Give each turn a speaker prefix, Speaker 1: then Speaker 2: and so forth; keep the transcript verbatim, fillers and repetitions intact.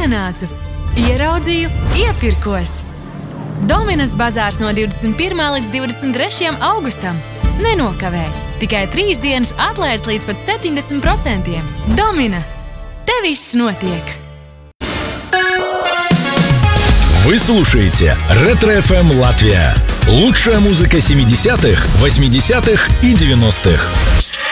Speaker 1: Ienācu, ieraudzīju, iepirkos. Dominas bazārs no divdesmit pirmā līdz divdesmit trešajam augustam. Nenokavē, tikai trīs dienas atlaides līdz pat septiņdesmit procentiem. Domina, te viss notiek!
Speaker 2: Вы слушаете Ретро эф эм Латвия. Лучшая музыка семидесятых, восьмидесятых и девяностых.